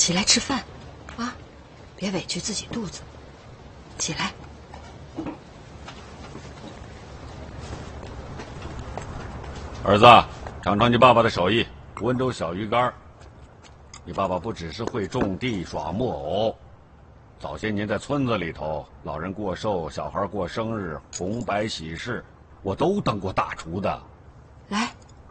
起来吃饭，啊，别委屈自己肚子。起来。 儿子，尝尝你爸爸的手艺——温州小鱼干。你爸爸不只是会种地耍木偶，早些年在村子里头，老人过寿、小孩过生日、红白喜事，我都当过大厨的。 来，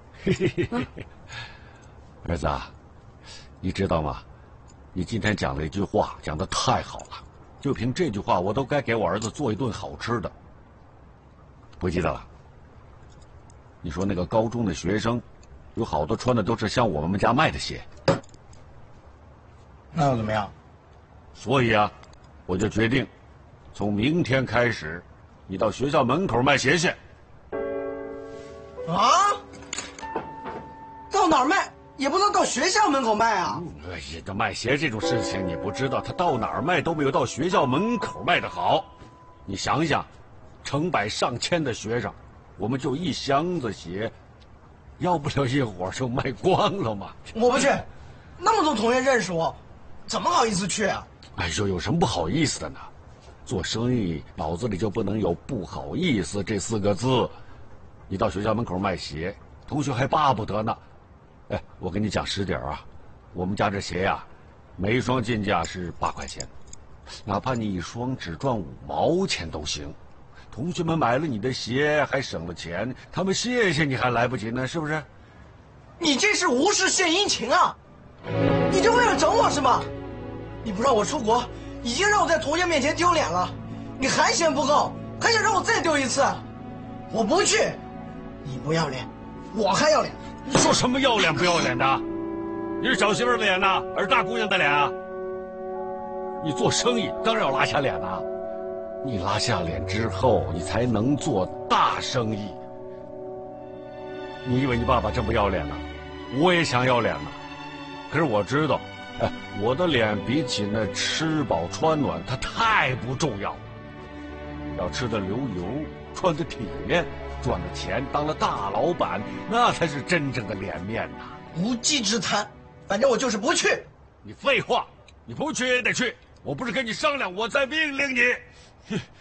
儿子，你知道吗？你今天讲了一句话，讲得太好了。就凭这句话，我都该给我儿子做一顿好吃的。不记得了？你说那个高中的学生，有好多穿的都是像我们家卖的鞋。 那又怎么样？ 所以啊，我就决定，从明天开始，你到学校门口卖鞋去。 啊？到哪儿卖？也不能到学校门口卖啊！ 这卖鞋这种事情你不知道，他到哪儿卖都没有到学校门口卖的好。你想想，成百上千的学生，我们就一箱子鞋，要不了一会儿就卖光了嘛。 我不去，那么多同学认识我，怎么好意思去啊？ 哎呦，有什么不好意思的呢？做生意脑子里就不能有不好意思这4个字。你到学校门口卖鞋，同学还巴不得呢。哎，我跟你讲实底儿啊，我们家这鞋呀，每一双进价是8块钱，哪怕你一双只赚5毛钱都行。同学们买了你的鞋还省了钱，他们谢谢你还来不及呢，是不是？ 你这是无事献殷勤啊！你就为了整我是吗？你不让我出国，已经让我在同学面前丢脸了，你还嫌不够，还想让我再丢一次？我不去！你不要脸，我还要脸。 你说什么要脸不要脸的？你是小媳妇的脸呐，还是大姑娘的脸啊？你做生意当然要拉下脸呐，你拉下脸之后，你才能做大生意。你以为你爸爸真不要脸呢？我也想要脸呢，可是我知道，哎，我的脸比起那吃饱穿暖，它太不重要了。要吃得流油，穿得体面，赚了钱，当了大老板，那才是真正的脸面呐！ 无稽之谈，反正我就是不去。 你废话，你不去也得去，我不是跟你商量，我在命令你。